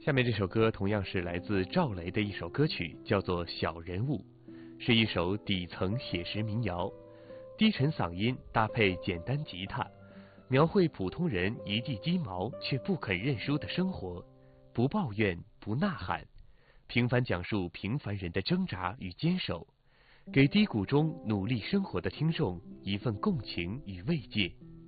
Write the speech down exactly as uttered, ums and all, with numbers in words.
下面这首歌同样是来自赵雷的一首歌曲，叫做《小人物》，是一首底层写实民谣，低沉嗓音搭配简单吉他，描绘普通人一地鸡毛却不肯认输的生活，不抱怨不呐喊，平凡讲述平凡人的挣扎与坚守，给低谷中努力生活的听众一份共情与慰藉。